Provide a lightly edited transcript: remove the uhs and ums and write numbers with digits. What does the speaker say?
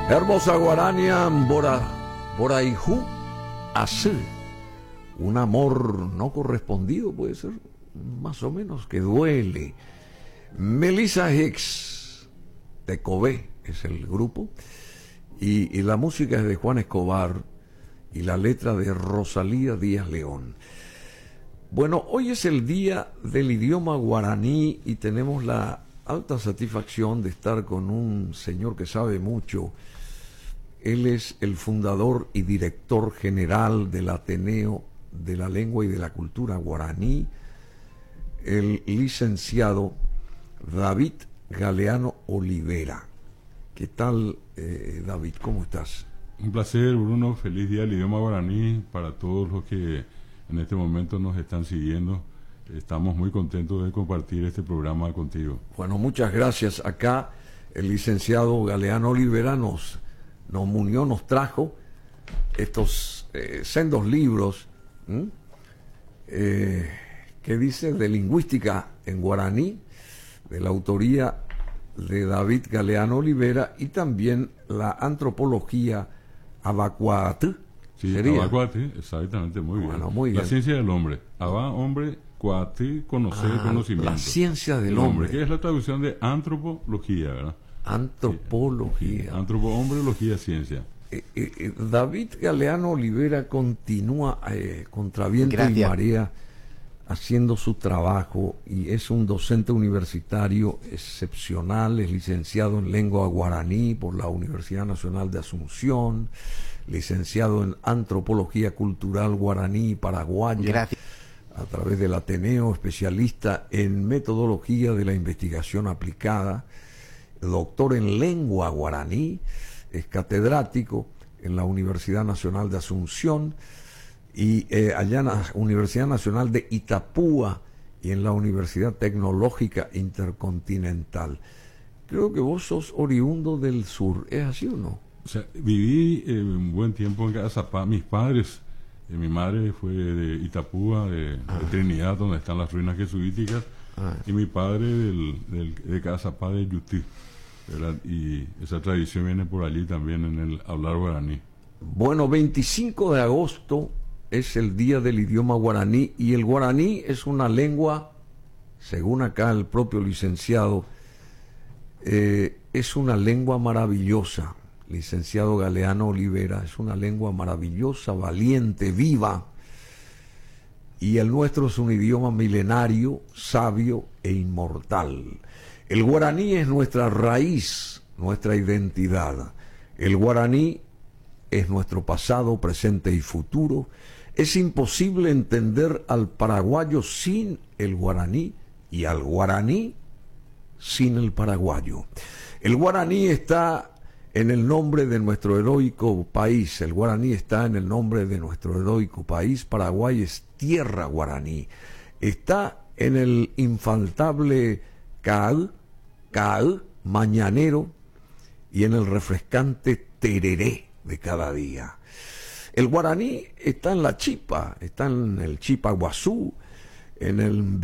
Hermosa guarania Boraijú Así. Un amor no correspondido, puede ser, más o menos, que duele. Melissa Hicks, Tecobé es el grupo, y la música es de Juan Escobar y la letra de Rosalía Díaz León. Bueno, hoy es el día del idioma guaraní y tenemos la alta satisfacción de estar con un señor que sabe mucho. Él es el fundador y director general del Ateneo de la Lengua y de la Cultura Guaraní, el licenciado David Galeano Olivera. ¿Qué tal, David? ¿Cómo estás? Un placer, Bruno. Feliz día del idioma guaraní para todos los que en este momento nos están siguiendo. Estamos muy contentos de compartir este programa contigo. Bueno, muchas gracias. Acá el licenciado Galeano Olivera nos unió, nos trajo estos sendos libros que dice de lingüística en guaraní, de la autoría de David Galeano Olivera, y también la antropología abacuatl. Sí, abacuatl, exactamente, muy bien. Bueno, muy bien. La ciencia del hombre. Abá, hombre, cuatl, conocer, conocimiento. La ciencia del hombre. Que es la traducción de antropología, ¿verdad? Antropología. Sí, antropombrología, ciencia. David Galeano Olivera continúa contra viento y marea haciendo su trabajo, y es un docente universitario excepcional. Es licenciado en lengua guaraní por la Universidad Nacional de Asunción, licenciado en antropología cultural guaraní y paraguaya a través del Ateneo, especialista en metodología de la investigación aplicada, doctor en lengua guaraní, es catedrático en la Universidad Nacional de Asunción y allá en la Universidad Nacional de Itapúa y en la Universidad Tecnológica Intercontinental. Creo que vos sos oriundo del sur, ¿es así o no? O sea, viví un buen tiempo en Cazapá. Mis padres, mi madre fue de Itapúa, de Trinidad, donde están las ruinas jesuíticas, y mi padre de Cazapá, de Yutí. ¿Verdad? Y esa tradición viene por allí también en el hablar guaraní. Bueno, 25 de agosto es el día del idioma guaraní, y el guaraní es una lengua, según acá el propio licenciado, es una lengua maravillosa. Licenciado Galeano Olivera, es una lengua maravillosa, valiente, viva, y el nuestro es un idioma milenario, sabio e inmortal. El guaraní es nuestra raíz, nuestra identidad. El guaraní es nuestro pasado, presente y futuro. Es imposible entender al paraguayo sin el guaraní y al guaraní sin el paraguayo. El guaraní está en el nombre de nuestro heroico país. El guaraní está en el nombre de nuestro heroico país. Paraguay es tierra guaraní. Está en el infaltable Caal mañanero y en el refrescante tereré de cada día. El guaraní está en la chipa, está en el chipa guazú, en el